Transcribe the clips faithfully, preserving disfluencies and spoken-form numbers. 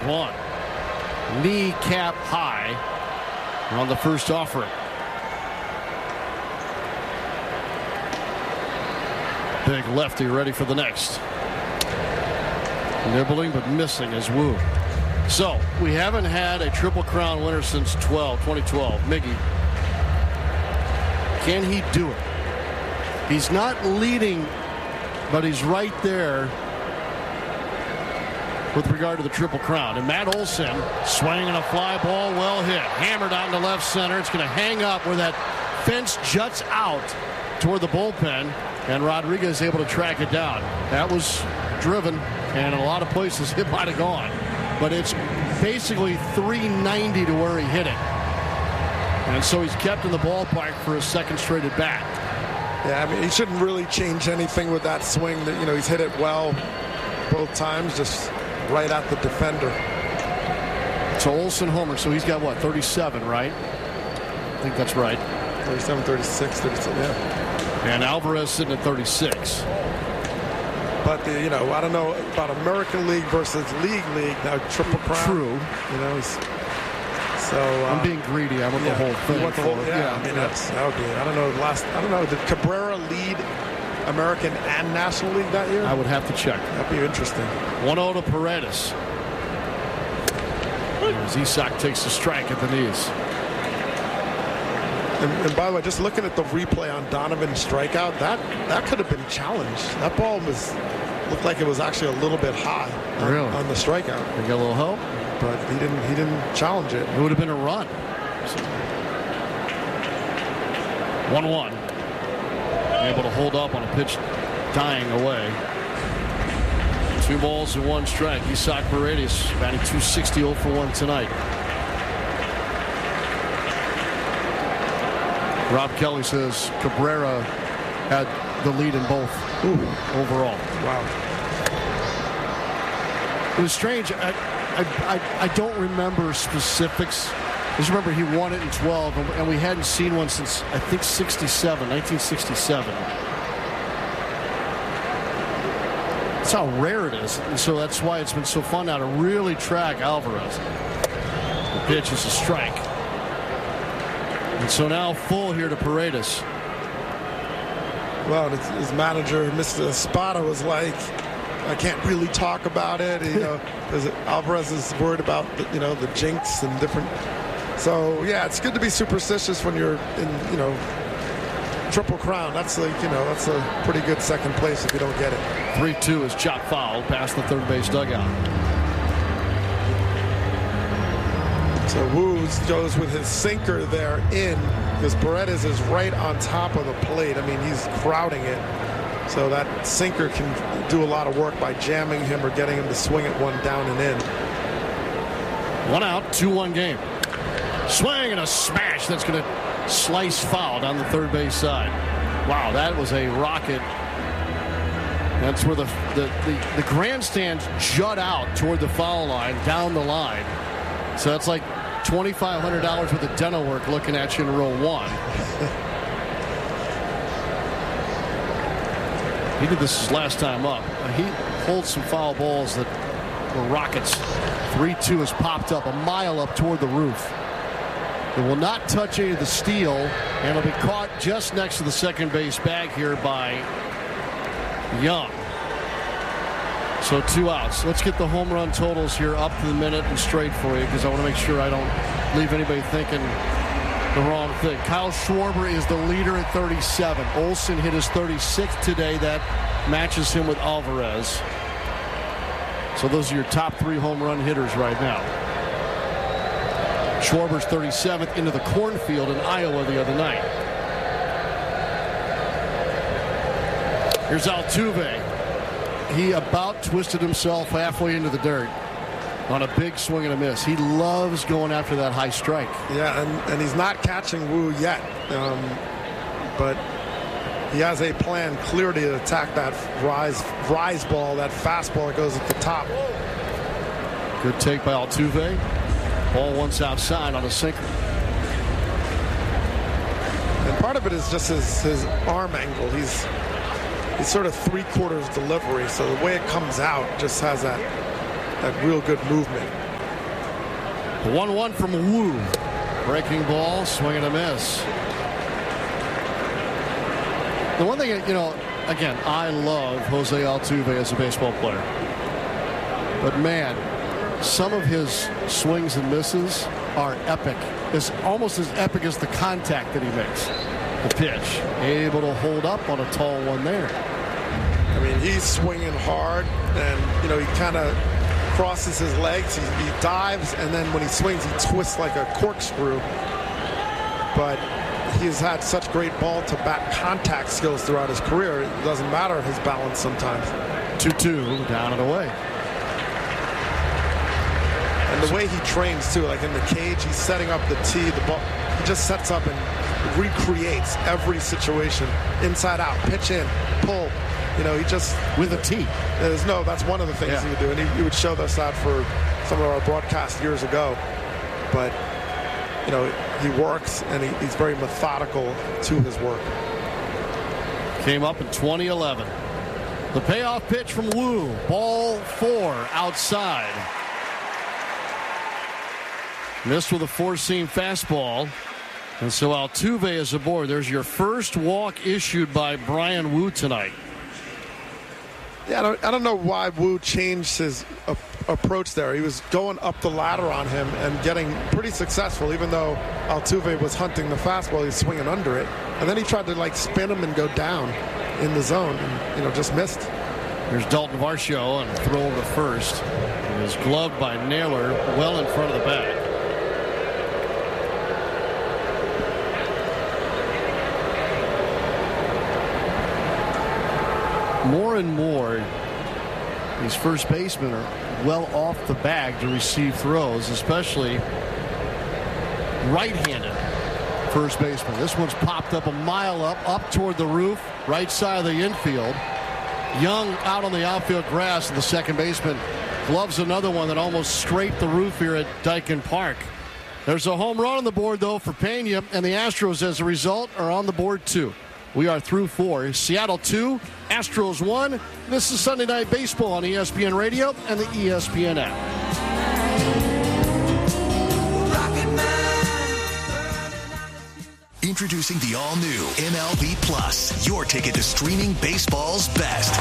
on. Kneecap high on the first offering. Big lefty ready for the next. Nibbling but missing is Wu. So we haven't had a Triple Crown winner since twenty twelve. Miggy, can he do it? He's not leading, but he's right there with regard to the Triple Crown. And Matt Olson swinging a fly ball, well hit. Hammered out into left center. It's going to hang up where that fence juts out toward the bullpen. And Rodriguez able to track it down. That was driven, and in a lot of places it might have gone. But it's basically three ninety to where he hit it. And so he's kept in the ballpark for his second straight at bat. Yeah, I mean, he shouldn't really change anything with that swing. That, you know, he's hit it well both times, just right at the defender. So Olson homer, so he's got what, thirty-seven, right? I think that's right. thirty-seven, thirty-six, thirty-seven, yeah. And Alvarez sitting at thirty-six. But, the, you know, I don't know about American League versus League League. Now, Triple Crown. True. You know, he's, so. Uh, I'm being greedy. I want yeah, the whole thing. Want the whole, yeah, yeah, I mean, yeah. that's, that would be, I don't know, last, I don't know, did Cabrera lead American and National League that year? I would have to check. That'd be interesting. one oh to Paredes. As Isak takes the strike at the knees. And, and by the way, just looking at the replay on Donovan's strikeout, that that could have been challenged. That ball was looked like it was actually a little bit high on, really? on the strikeout. They got a little help, but he didn't. He didn't challenge it. It would have been a run. one one. Able to hold up on a pitch dying away. Two balls and one strike. Isak Paredes batting two sixty, oh for one tonight. Rob Kelly says Cabrera had the lead in both. Ooh, overall. Wow. It was strange. I, I, I, I don't remember specifics. I just remember he won it in twelve, and, and we hadn't seen one since, I think, sixty-seven, nineteen sixty-seven. That's how rare it is. And so that's why it's been so fun now to really track Alvarez. The pitch is a strike. And so now full here to Paredes. Well, his manager, Mister Espada, was like, I can't really talk about it. You know, Alvarez is worried about the, you know, the jinx and different. So yeah, it's good to be superstitious when you're in, you know, Triple Crown. That's like, you know, that's a pretty good second place if you don't get it. three two is chop foul past the third base dugout. So Wu goes with his sinker there in because Paredes is right on top of the plate. I mean, he's crowding it. So that sinker can do a lot of work by jamming him or getting him to swing it one down and in. One out, two one game. Swing and a smash that's going to slice foul down the third base side. Wow, that was a rocket. That's where the the, the, the grandstands jut out toward the foul line, down the line. So that's like twenty-five hundred dollars worth of dental work looking at you in row one. He did this his last time up. He holds some foul balls that were rockets. three two has popped up a mile up toward the roof. It will not touch any of the steel, and it'll be caught just next to the second base bag here by Young. So two outs. Let's get the home run totals here up to the minute and straight for you, because I want to make sure I don't leave anybody thinking the wrong thing. Kyle Schwarber is the leader at thirty-seven. Olson hit his thirty-sixth today. That matches him with Alvarez. So those are your top three home run hitters right now. Schwarber's thirty-seventh into the cornfield in Iowa the other night. Here's Altuve. He about twisted himself halfway into the dirt on a big swing and a miss. He loves going after that high strike. Yeah, and, and he's not catching Wu yet. Um, but he has a plan clearly to attack that rise, rise ball, that fastball that goes at the top. Good take by Altuve. Ball once outside on a sinker. And part of it is just his, his arm angle. He's he's sort of three quarters delivery, so the way it comes out just has that that real good movement. one one from Wu. Breaking ball, swing and a miss. The one thing, you know, again, I love Jose Altuve as a baseball player. But, man, some of his swings and misses are epic. It's almost as epic as the contact that he makes. The pitch, able to hold up on a tall one there. I mean, he's swinging hard, and, you know, he kind of crosses his legs. He, he dives, and then when he swings, he twists like a corkscrew. But he has had such great ball-to-bat contact skills throughout his career. It doesn't matter his balance sometimes. two two, down and away. And the way he trains, too, like in the cage, he's setting up the tee, the ball. He just sets up and recreates every situation. Inside out, pitch in, pull. You know, he just... With a tee. There's no, that's one of the things yeah. he would do. And he, he would show us that for some of our broadcasts years ago. But, you know, he works, and he, he's very methodical to his work. Came up in twenty eleven. The payoff pitch from Wu. Ball four outside. Missed with a four-seam fastball. And so Altuve is aboard. There's your first walk issued by Bryan Woo tonight. Yeah, I don't, I don't know why Wu changed his uh, approach there. He was going up the ladder on him and getting pretty successful, even though Altuve was hunting the fastball. He was swinging under it. And then he tried to, like, spin him and go down in the zone and, you know, just missed. Here's Dalton Varsho on a throw over to first. It was gloved by Naylor well in front of the bat. More and more, these first basemen are well off the bag to receive throws, especially right-handed first baseman. This one's popped up a mile up, up toward the roof, right side of the infield. Young out on the outfield grass, and the second baseman gloves another one that almost scraped the roof here at Daikin Park. There's a home run on the board, though, for Pena, and the Astros, as a result, are on the board, too. We are through four. Seattle two, Astros one. This is Sunday Night Baseball on E S P N Radio and the E S P N app. Introducing the all-new M L B Plus, your ticket to streaming baseball's best.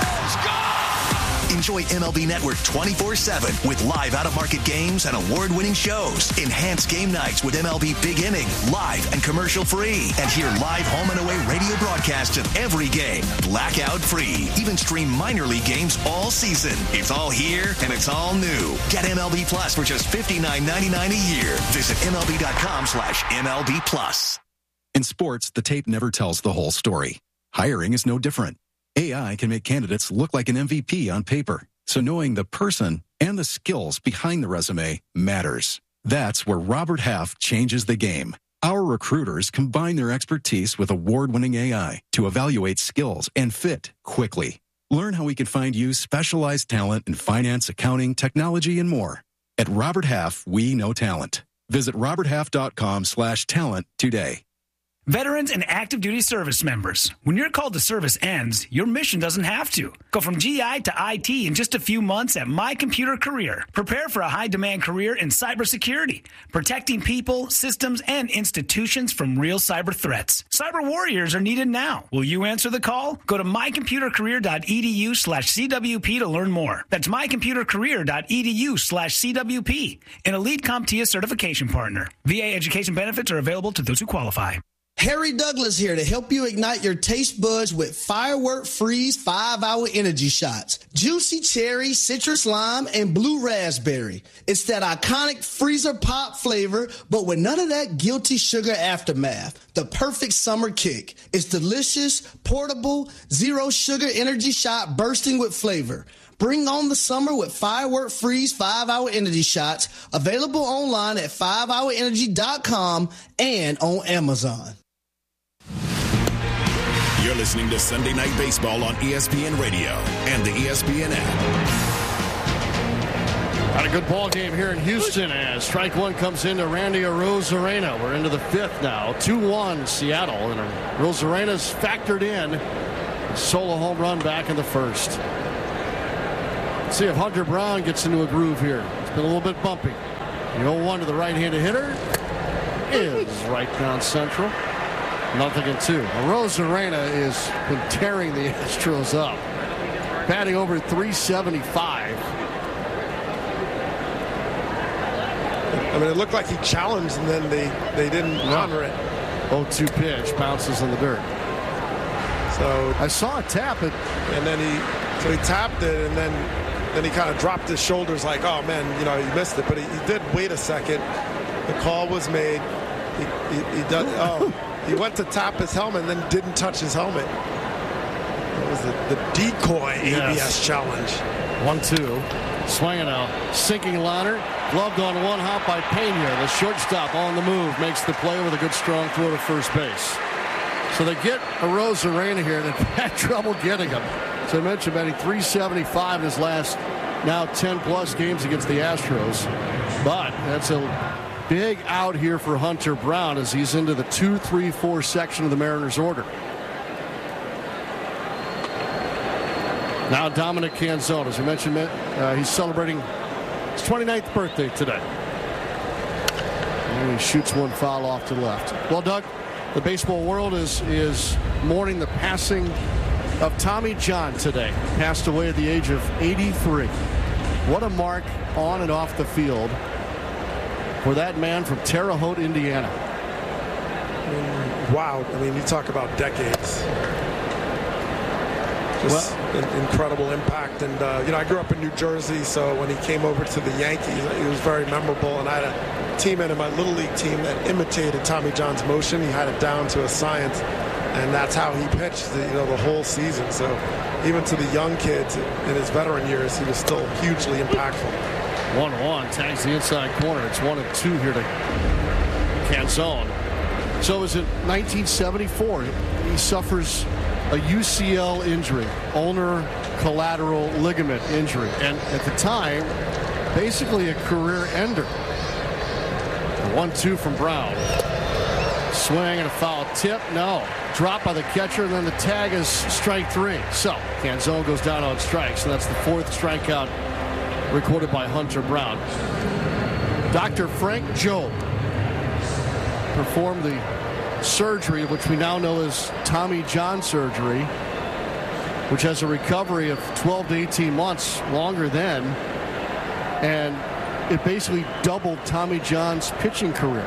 Enjoy M L B Network twenty-four seven with live out-of-market games and award-winning shows. Enhance game nights with M L B Big Inning, live and commercial-free. And hear live home and away radio broadcasts of every game, blackout-free. Even stream minor league games all season. It's all here, and it's all new. Get M L B Plus for just fifty-nine ninety-nine a year. Visit MLB.com slash MLB Plus. In sports, the tape never tells the whole story. Hiring is no different. A I can make candidates look like an M V P on paper, so knowing the person and the skills behind the resume matters. That's where Robert Half changes the game. Our recruiters combine their expertise with award-winning A I to evaluate skills and fit quickly. Learn how we can find you specialized talent in finance, accounting, technology, and more. At Robert Half, we know talent. Visit roberthalf.com slash talent today. Veterans and active duty service members, when your call to service ends, your mission doesn't have to. Go from G I to I T in just a few months at My Computer Career. Prepare for a high-demand career in cybersecurity, protecting people, systems, and institutions from real cyber threats. Cyber warriors are needed now. Will you answer the call? Go to mycomputercareer.edu slash CWP to learn more. That's mycomputercareer.edu slash CWP, an elite CompTIA certification partner. V A education benefits are available to those who qualify. Harry Douglas here to help you ignite your taste buds with Firework Freeze five hour energy shots. Juicy cherry, citrus lime, and blue raspberry. It's that iconic freezer pop flavor, but with none of that guilty sugar aftermath. The perfect summer kick. It's delicious, portable, zero sugar energy shot bursting with flavor. Bring on the summer with Firework Freeze five hour energy shots. Available online at five hour energy dot com and on Amazon. You're listening to Sunday Night Baseball on E S P N Radio and the E S P N app. Got a good ball game here in Houston as strike one comes into Randy Arozarena. We're into the fifth now. two one Seattle, and Arozarena's factored in. A solo home run back in the first. Let's see if Hunter Brown gets into a groove here. It's been a little bit bumpy. The oh one to the right-handed hitter is right down central. Nothing in two. Arozarena has been tearing the Astros up. Batting over three seventy-five. I mean, it looked like he challenged, and then they, they didn't no. honor it. oh two pitch, bounces in the dirt. So I saw a tap it. And then he, so he tapped it, and then then he kind of dropped his shoulders like, oh, man, you know, he missed it. But he, he did wait a second. The call was made. He, he, he, done, oh, he went to tap his helmet and then didn't touch his helmet. That was the, the decoy A B S yes. challenge. one two. Swinging a sinking liner. Gloved on one hop by Pena. The shortstop on the move makes the play with a good strong throw to first base. So they get Arozarena here, and they've had trouble getting him. So I mentioned batting three seventy-five in his last now ten plus games against the Astros. But that's a big out here for Hunter Brown as he's into the two three four section of the Mariners order. Now Dominic Canzone, as I mentioned, uh, he's celebrating his twenty-ninth birthday today. And he shoots one foul off to the left. Well, Doug, the baseball world is is mourning the passing of Tommy John today. Passed away at the age of eighty-three. What a mark on and off the field for that man from Terre Haute, Indiana. Wow. I mean, you talk about decades. Just well, an incredible impact. And, uh, you know, I grew up in New Jersey, so when he came over to the Yankees, it was very memorable. And I had a teammate in my Little League team that imitated Tommy John's motion. He had it down to a science, and that's how he pitched the, you know, the whole season. So even to the young kids in his veteran years, he was still hugely impactful. one one, tags the inside corner. It's one and two here to Canzone. So it was in nineteen seventy-four. He suffers a U C L injury, ulnar collateral ligament injury, and at the time, basically a career ender. one two from Brown. Swing and a foul tip. No. Drop by the catcher, and then the tag is strike three. So Canzone goes down on strikes, and that's the fourth strikeout recorded by Hunter Brown. Doctor Frank Jobe performed the surgery, which we now know as Tommy John surgery, which has a recovery of twelve to eighteen months, longer than, and it basically doubled Tommy John's pitching career.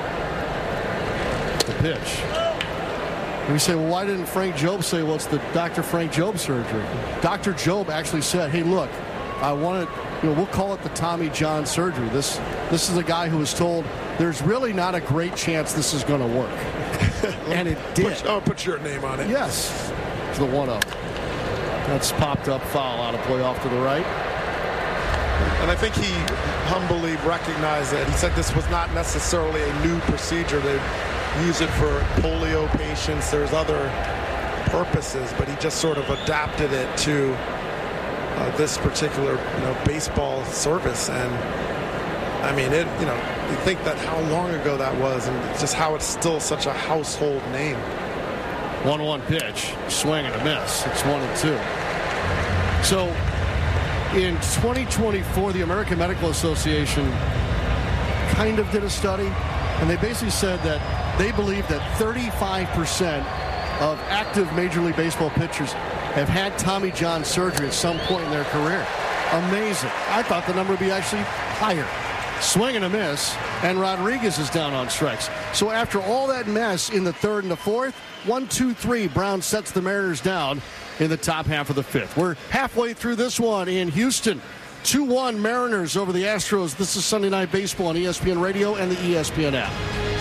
The pitch. And we say, well, why didn't Frank Jobe say, well, it's the Doctor Frank Jobe surgery? Doctor Jobe actually said, hey, look, I want to, you know, we'll call it the Tommy John surgery. This, this is a guy who was told there's really not a great chance this is going to work. And it did. Put, oh, put your name on it. Yes. It's the one up. That's popped up foul out of play off to the right. And I think he humbly recognized that. He said this was not necessarily a new procedure. They use it for polio patients. There's other purposes, but he just sort of adapted it to uh, this particular, you know, baseball service. And I mean, it, you know, you think that how long ago that was, and just how it's still such a household name. one one pitch, swing and a miss. It's one and two. So in twenty twenty-four, the American Medical Association kind of did a study, and they basically said that they believe that thirty-five percent of active Major League Baseball pitchers have had Tommy John surgery at some point in their career. Amazing. I thought the number would be actually higher. Swing and a miss, and Rodriguez is down on strikes. So after all that mess in the third and the fourth, one two three, Brown sets the Mariners down in the top half of the fifth. We're halfway through this one in Houston. two one Mariners over the Astros. This is Sunday Night Baseball on E S P N Radio and the E S P N app.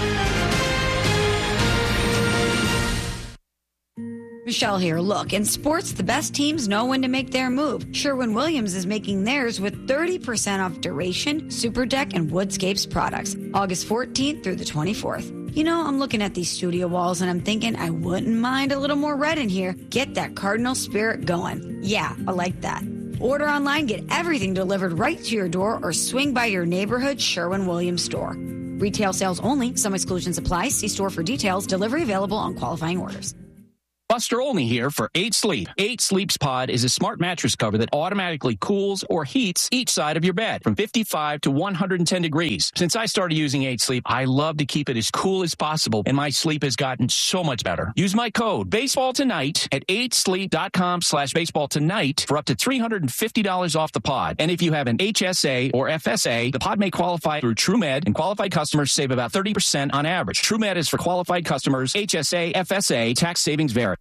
Michelle here. Look, in sports, the best teams know when to make their move. Sherwin-Williams is making theirs with thirty percent off Duration, SuperDeck, and Woodscapes products. August fourteenth through the twenty-fourth. You know, I'm looking at these studio walls and I'm thinking I wouldn't mind a little more red in here. Get that Cardinal spirit going. Yeah, I like that. Order online, get everything delivered right to your door, or swing by your neighborhood Sherwin-Williams store. Retail sales only. Some exclusions apply. See store for details. Delivery available on qualifying orders. Buster Olney here for eight sleep. eight sleeps Pod is a smart mattress cover that automatically cools or heats each side of your bed from fifty-five to one hundred ten degrees. Since I started using eight sleep, I love to keep it as cool as possible, and my sleep has gotten so much better. Use my code baseball tonight at eight sleep dot com slash baseball tonight for up to three hundred fifty dollars off the pod. And if you have an H S A or F S A, the pod may qualify through TrueMed, and qualified customers save about thirty percent on average. TrueMed is for qualified customers. H S A, F S A, tax savings vary.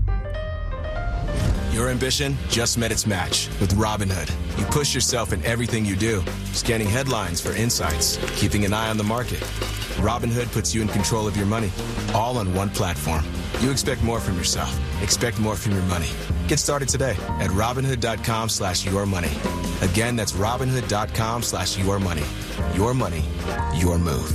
Your ambition just met its match with Robinhood. You push yourself in everything you do, scanning headlines for insights, keeping an eye on the market. Robinhood puts you in control of your money, all on one platform. You expect more from yourself. Expect more from your money. Get started today at Robinhood.com slash your money. Again, that's Robinhood.com slash your money. Your money, your move.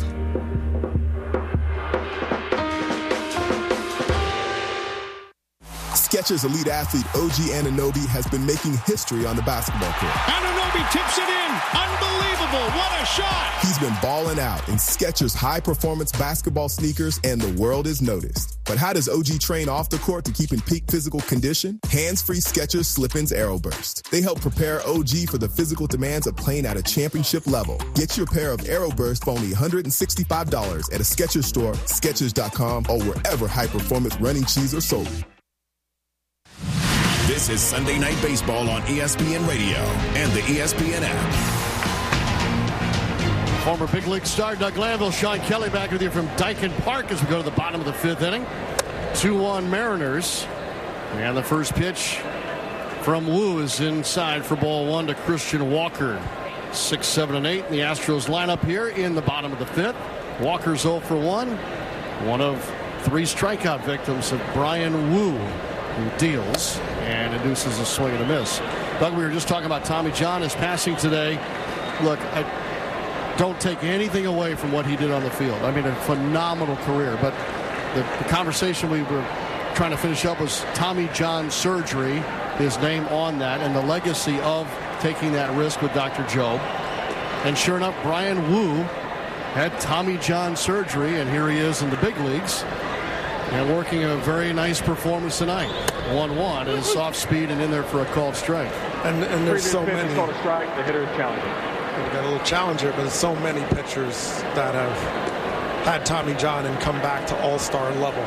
Skechers elite athlete O G Anunoby has been making history on the basketball court. Anunoby tips it in. Unbelievable. What a shot. He's been balling out in Skechers high-performance basketball sneakers, and the world is noticed. But how does O G train off the court to keep in peak physical condition? Hands-free Skechers Slip-ins Aeroburst. They help prepare O G for the physical demands of playing at a championship level. Get your pair of Aeroburst for only one hundred sixty-five dollars at a Skechers store, Skechers dot com, or wherever high-performance running shoes are sold. This is Sunday Night Baseball on E S P N Radio and the E S P N app. Former big league star Doug Glanville, Sean Kelly back with you from Dyken Park as we go to the bottom of the fifth inning. two one Mariners. And the first pitch from Wu is inside for ball one to Christian Walker. Six, seven, and eight. The Astros lineup here in the bottom of the fifth. Walker's oh for one. One of three strikeout victims of Brian Wu, who deals and induces a swing and a miss. Doug, we were just talking about Tommy John, his passing today. Look, I don't take anything away from what he did on the field. I mean, a phenomenal career. But the, the conversation we were trying to finish up was Tommy John surgery, his name on that, and the legacy of taking that risk with Doctor Joe. And sure enough, Brian Wu had Tommy John surgery, and here he is in the big leagues. And working a very nice performance tonight. one one is soft speed and in there for a called strike. And, and there's so many. Called a strike. The hitter is challenging. We've got a little challenger, but there's so many pitchers that have had Tommy John and come back to all-star level.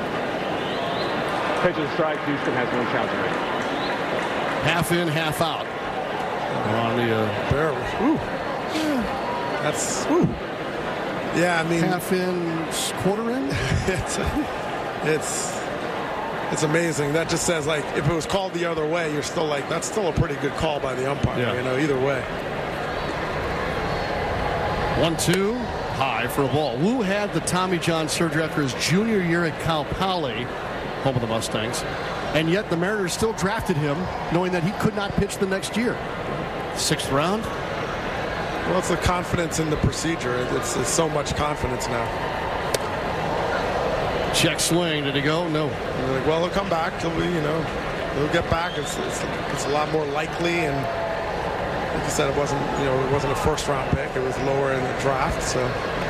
Pitch of the strike. Houston has one challenge rate. Half in, half out. On the uh, barely. Ooh. Yeah. That's. Ooh. Yeah, I mean, half in, quarter in. it's. It's it's amazing. That just says, like, if it was called the other way, you're still like, that's still a pretty good call by the umpire. Yeah. You know, either way. One two, high for a ball. Wu had the Tommy John surgery after his junior year at Cal Poly, home of the Mustangs, and yet the Mariners still drafted him, knowing that he could not pitch the next year. Sixth round. Well, it's the confidence in the procedure. It's, it's so much confidence now. Check swing. Did he go? No. Like, well, he'll come back. He'll be, you know, he'll get back. It's, it's, it's a lot more likely. And like you said, it wasn't, you know, it wasn't a first round pick. It was lower in the draft. So,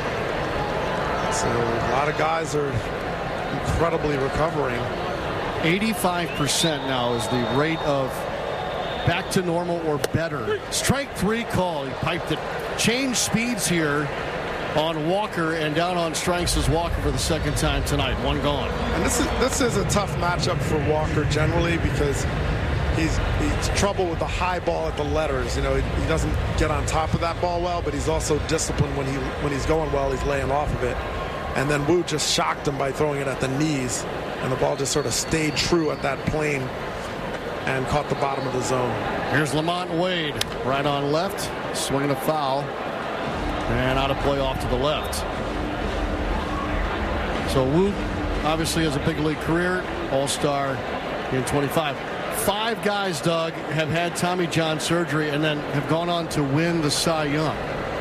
so a lot of guys are incredibly recovering. eighty-five percent now is the rate of back to normal or better. Strike three call. He piped it. Change speeds here on Walker, and down on strikes is Walker for the second time tonight. One gone. And this is this is a tough matchup for Walker generally because he's he's trouble with the high ball at the letters. You know, he, he doesn't get on top of that ball well, but he's also disciplined when he when he's going well. He's laying off of it. And then Wu just shocked him by throwing it at the knees, and the ball just sort of stayed true at that plane and caught the bottom of the zone. Here's Lamont Wade, right on left, swinging a foul. And out of play off to the left. So Wu obviously has a big league career, all-star in twenty-five. Five guys, Doug, have had Tommy John surgery and then have gone on to win the Cy Young.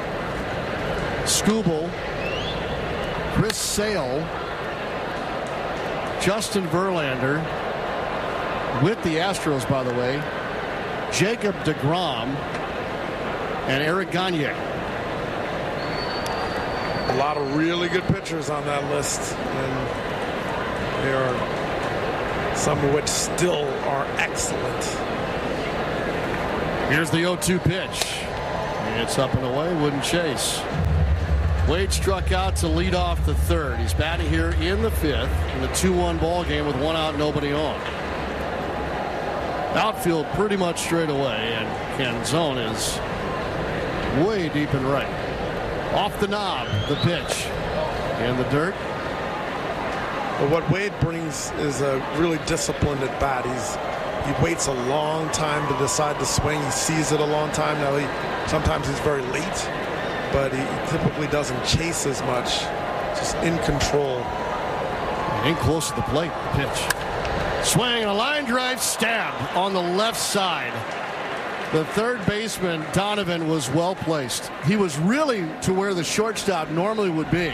Skubal, Chris Sale, Justin Verlander, with the Astros, by the way, Jacob deGrom, and Eric Gagne. A lot of really good pitchers on that list, and they are some of which still are excellent. Here's the oh two pitch. It's up and away, wouldn't chase. Wade struck out to lead off the third. He's batting here in the fifth in the two one ball game with one out, nobody on. Outfield pretty much straight away, and Canzone is way deep in right. Off the knob, the pitch. In the dirt. But what Wade brings is a really disciplined at bat. He's He waits a long time to decide to swing. He sees it a long time. Now, he sometimes he's very late, but he typically doesn't chase as much. Just in control. In close to the plate, the pitch. Swing and a line drive stabbed on the left side. The third baseman, Donovan, was well placed. He was really to where the shortstop normally would be.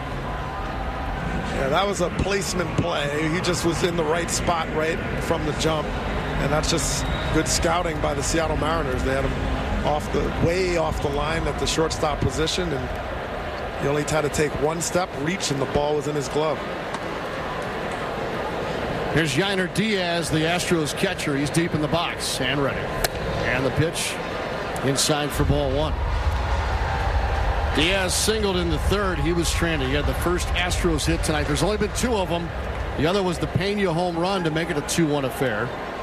Yeah, that was a placement play. He just was in the right spot right from the jump. And that's just good scouting by the Seattle Mariners. They had him off the way off the line at the shortstop position, and he only had to take one step, reach, and the ball was in his glove. Here's Yainer Diaz, the Astros catcher. He's deep in the box and ready. And the pitch inside for ball one. Diaz singled in the third. He was stranded. He had the first Astros hit tonight. There's only been two of them. The other was the Pena home run to make it a two one affair.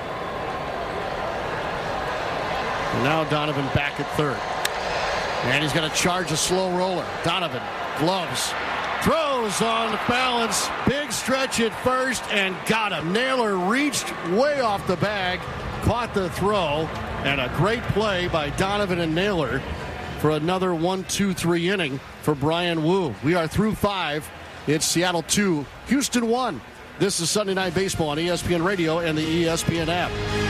And now Donovan back at third. And he's going to charge a slow roller. Donovan, gloves, throws on the balance. Big stretch at first and got him. Naylor reached way off the bag, caught the throw, and a great play by Donovan and Naylor for another one two three inning for Bryan Woo. We are through five. It's Seattle two, Houston one. This is Sunday Night Baseball on E S P N Radio and the E S P N app.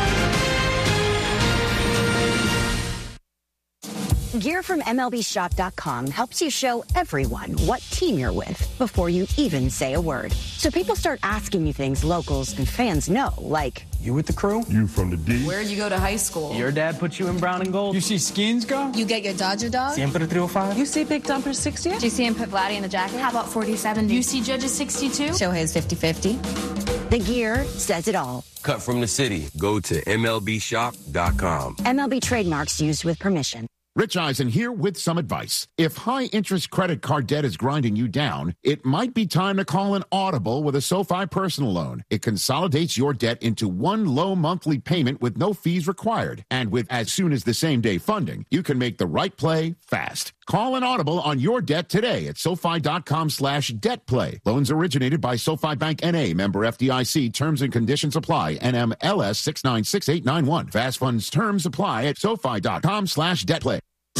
Gear from M L B Shop dot com helps you show everyone what team you're with before you even say a word. So people start asking you things locals and fans know, like, you with the crew? You from the D? Where'd you go to high school? Your dad put you in brown and gold? You see Skins go? You get your Dodger dog? Siempre three oh five? You see Big Dumper sixty? Do you see him put Vladdy in the jacket? How about forty seventy? You see Judge's sixty-two? Shohei's fifty fifty. The gear says it all. Cut from the city. Go to M L B Shop dot com. M L B trademarks used with permission. Rich Eisen here with some advice. If high-interest credit card debt is grinding you down, it might be time to call an Audible with a SoFi personal loan. It consolidates your debt into one low monthly payment with no fees required. And with as soon as the same-day funding, you can make the right play fast. Call an Audible on your debt today at SoFi.com slash debt play. Loans originated by SoFi Bank N A, member F D I C. Terms and conditions apply. N M L S six nine six eight nine one. Fast funds terms apply at SoFi.com slash debt play.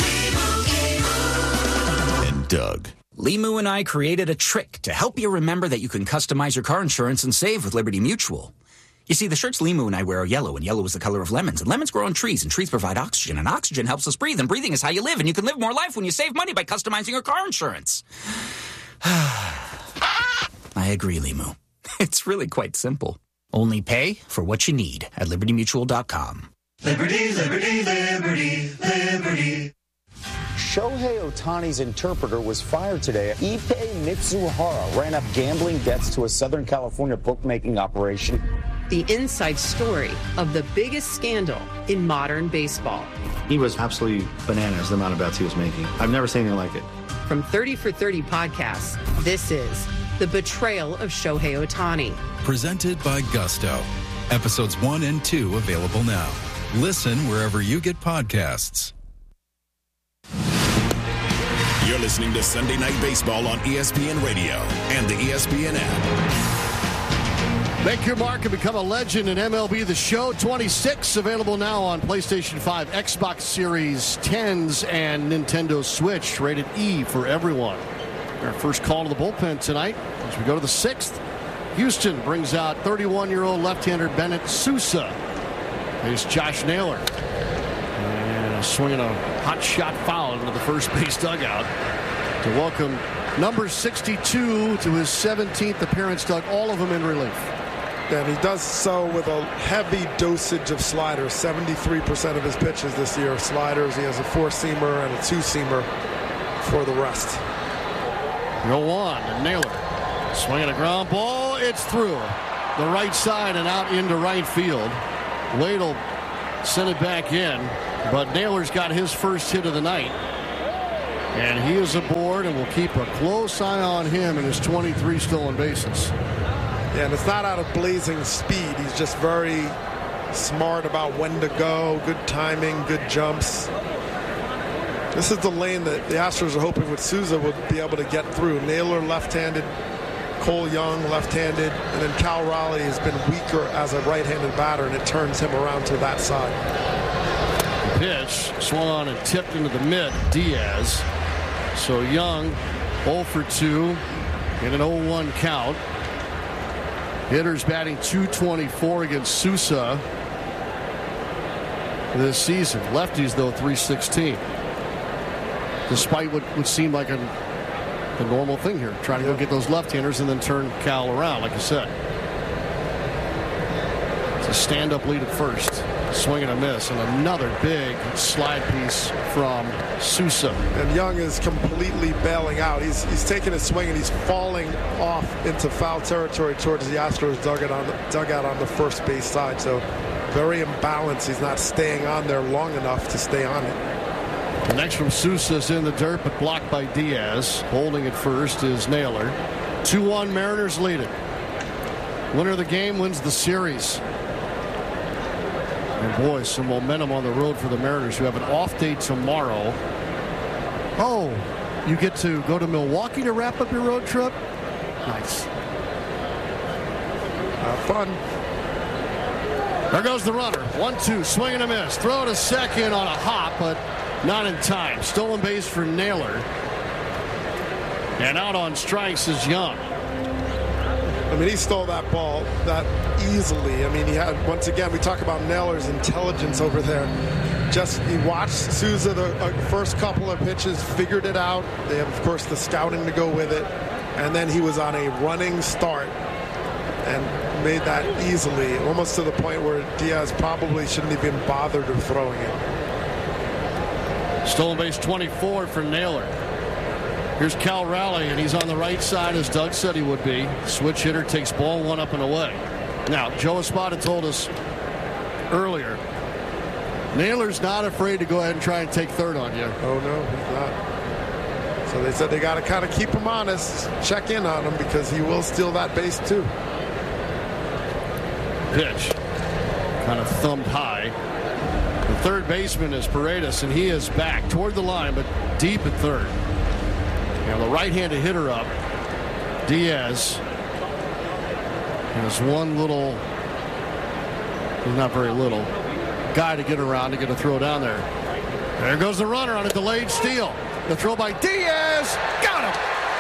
And Doug. Limu and I created a trick to help you remember that you can customize your car insurance and save with Liberty Mutual. You see, the shirts Limu and I wear are yellow, and yellow is the color of lemons, and lemons grow on trees, and trees provide oxygen, and oxygen helps us breathe, and breathing is how you live, and you can live more life when you save money by customizing your car insurance. I agree, Limu. It's really quite simple. Only pay for what you need at Liberty Mutual dot com. Liberty, liberty, liberty, liberty. Shohei Ohtani's interpreter was fired today. Ippei Mitsuhara ran up gambling debts to a Southern California bookmaking operation. The inside story of the biggest scandal in modern baseball. He was absolutely bananas, the amount of bets he was making. I've never seen anything like it. From thirty for thirty podcasts, this is The Betrayal of Shohei Ohtani. Presented by Gusto. Episodes one and two available now. Listen wherever you get podcasts. You're listening to Sunday Night Baseball on E S P N Radio and the E S P N app. Make your mark and become a legend in M L B The Show twenty-six, available now on PlayStation five, Xbox Series tens, and Nintendo Switch, rated E for everyone. Our first call to the bullpen tonight as we go to the sixth. Houston brings out thirty-one-year-old left-hander Bennett Sousa. Here's Josh Naylor. And swinging a hot shot foul into the first base dugout to welcome number sixty-two to his seventeenth appearance, Doug, all of them in relief. And he does so with a heavy dosage of sliders. seventy-three percent of his pitches this year are sliders. He has a four-seamer and a two-seamer for the rest. No one, and Naylor swinging a ground ball. It's through. the right side and out into right field. Wade will send it back in, but Naylor's got his first hit of the night. And he is aboard, and we'll keep a close eye on him and his twenty-three stolen bases. Yeah, and it's not out of blazing speed. He's just very smart about when to go, good timing, good jumps. This is the lane that the Astros are hoping with Souza would be able to get through. Naylor left-handed, Cole Young left-handed, and then Cal Raleigh has been weaker as a right-handed batter, and it turns him around to that side. Pitch swung on and tipped into the mid. Diaz. So Young oh for two in an oh one count. Hitters batting two twenty-four against Souza this season. Lefties, though, three sixteen. Despite what would seem like a, a normal thing here. Trying to go get those left-handers and then turn Cal around, like I said. It's a stand-up lead at first. Swing and a miss, and another big slide piece from Souza. And Young is completely bailing out. He's he's taking a swing and he's falling off into foul territory towards the Astros dugout on the, dugout on the first base side. So very imbalanced. He's not staying on there long enough to stay on it. The next from Souza is in the dirt, but blocked by Diaz. Holding at first is Naylor. two one Mariners lead it. Winner of the game wins the series. And boy, some momentum on the road for the Mariners, who have an off day tomorrow. Oh, you get to go to Milwaukee to wrap up your road trip? Nice. Have fun. There goes the runner. One, two, swing and a miss. Throw to second on a hop, but not in time. Stolen base for Naylor. And out on strikes is Young. I mean, he stole that ball that easily. I mean, he had, once again, we talk about Naylor's intelligence over there. Just, he watched Souza the uh, first couple of pitches, figured it out. They have, of course, the scouting to go with it. And then he was on a running start and made that easily, almost to the point where Diaz probably shouldn't have been bothered of throwing it. Stolen base twenty-four for Naylor. Here's Cal Raleigh, and he's on the right side, as Doug said he would be. Switch hitter takes ball one up and away. Now, Joe Espada told us earlier, Naylor's not afraid to go ahead and try and take third on you. Oh, no, he's not. So they said they got to kind of keep him honest, check in on him, because he will steal that base, too. Pitch. Kind of thumbed high. The third baseman is Paredes, and he is back toward the line, but deep at third. Now the right-handed hitter up, Diaz, has one little, not very little, guy to get around to get a throw down there. There goes the runner on a delayed steal. The throw by Diaz, got him!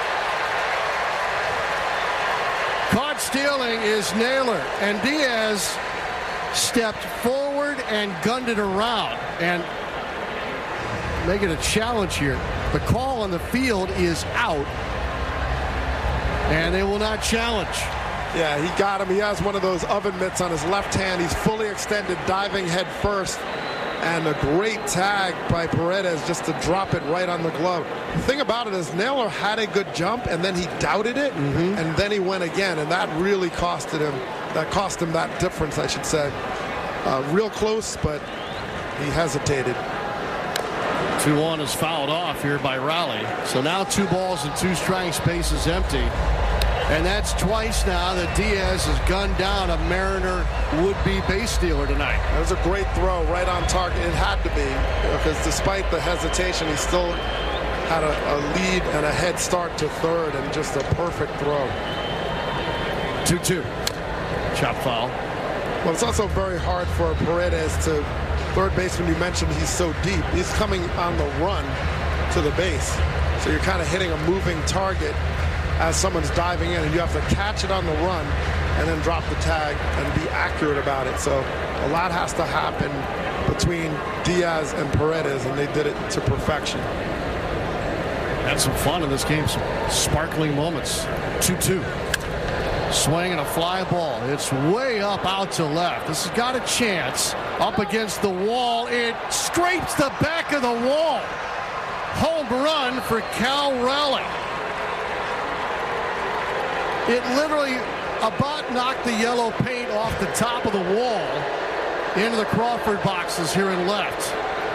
Caught stealing is Naylor, and Diaz stepped forward and gunned it around, and make it a challenge here. The call on the field is out, and they will not challenge. Yeah, he got him. He has one of those oven mitts on his left hand. He's fully extended, diving head first, and a great tag by Paredes just to drop it right on the glove. The thing about it is Naylor had a good jump, and then he doubted it, mm-hmm. and then he went again, and that really costed him. That cost him that difference, I should say. Uh, real close, but he hesitated. two one is fouled off here by Raleigh. So now two balls and two strikes, base is empty. And that's twice now that Diaz has gunned down a Mariner would-be base stealer tonight. That was a great throw right on target. It had to be, because despite the hesitation, he still had a, a lead and a head start to third, and just a perfect throw. two two. Chop foul. Well, it's also very hard for Paredes to, third baseman you mentioned, he's so deep. He's coming on the run to the base. So you're kind of hitting a moving target as someone's diving in, and you have to catch it on the run and then drop the tag and be accurate about it. So a lot has to happen between Diaz and Paredes, and they did it to perfection. Had some fun in this game, some sparkling moments. two two. Swing and a fly ball. It's way up out to left. This has got a chance. Up against the wall. It scrapes the back of the wall. Home run for Cal Raleigh. It literally about knocked the yellow paint off the top of the wall into the Crawford boxes here in left.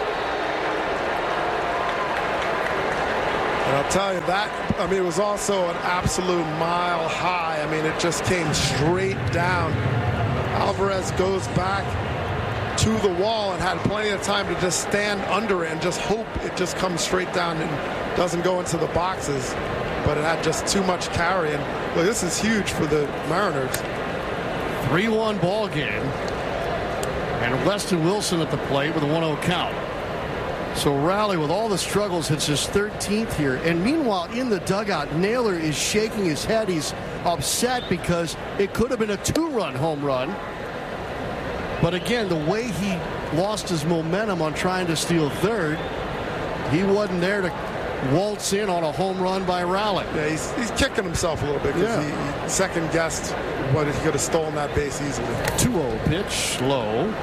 And I'll tell you that, I mean, it was also an absolute mile high. I mean, it just came straight down. Alvarez goes back to the wall and had plenty of time to just stand under it and just hope it just comes straight down and doesn't go into the boxes. But it had just too much carry. And look, this is huge for the Mariners. three one ball game. And Weston Wilson at the plate with a one oh count. So Raleigh, with all the struggles, hits his thirteenth here. And meanwhile, in the dugout, Naylor is shaking his head. He's upset because it could have been a two-run home run. But again, the way he lost his momentum on trying to steal third, he wasn't there to waltz in on a home run by Raleigh. Yeah, he's, he's kicking himself a little bit because yeah. he, he second-guessed what he could have stolen that base easily. two oh pitch, low.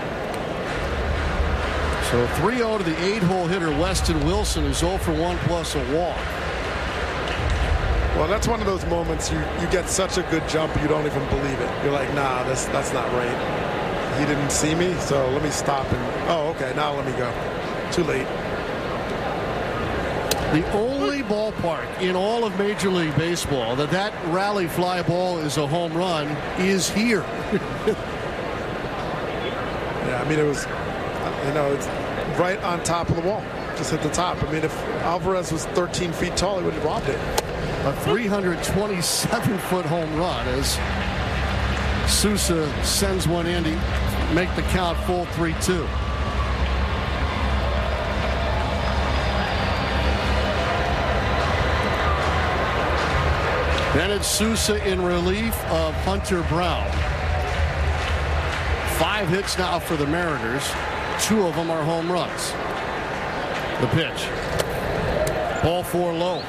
So three oh to the eight-hole hitter, Weston Wilson, who's oh for one plus a walk. Well, that's one of those moments you, you get such a good jump you don't even believe it. You're like, nah, that's, that's not right. He didn't see me, so let me stop and, oh, okay, now let me go. Too late. The only ballpark in all of Major League Baseball that that rally fly ball is a home run is here. Yeah, I mean, it was, you know, it's right on top of the wall. Just hit the top. I mean, if Alvarez was thirteen feet tall, he would have robbed it. A three hundred twenty-seven foot home run as Sousa sends one in to make the count full three two. Then it's Sousa in relief of Hunter Brown. Five hits now for the Mariners. Two of them are home runs. The pitch. Ball four low.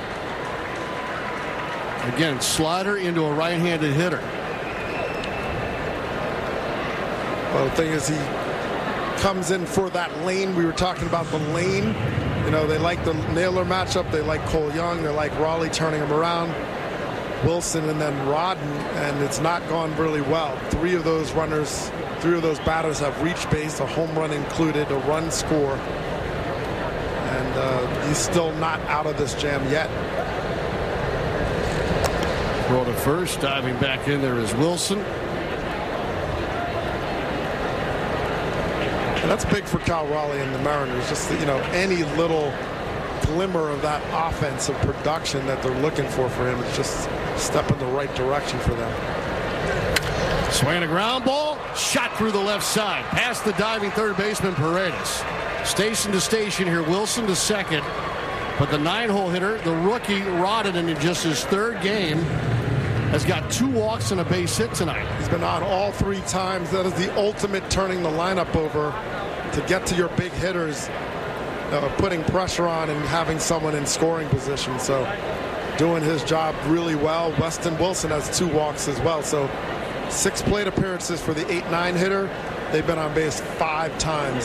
Again, slider into a right-handed hitter. Well, the thing is, he comes in for that lane. We were talking about the lane. You know, they like the Naylor matchup. They like Cole Young. They like Raleigh turning him around. Wilson and then Rodden, and it's not gone really well. Three of those runners, three of those batters have reached base, a home run included, a run score. And uh, he's still not out of this jam yet. Throw to first, diving back in there is Wilson. And that's big for Cal Raleigh and the Mariners. Just, you know, any little glimmer of that offensive production that they're looking for for him is just a step in the right direction for them. Swinging a ground ball, shot through the left side, past the diving third baseman Paredes. Station to station here, Wilson to second. But the nine-hole hitter, the rookie Rodden, in just his third game, has got two walks and a base hit tonight. He's been on all three times. That is the ultimate turning the lineup over to get to your big hitters, uh, putting pressure on and having someone in scoring position. So doing his job really well. Weston Wilson has two walks as well. So six plate appearances for the eight nine hitter. They've been on base five times.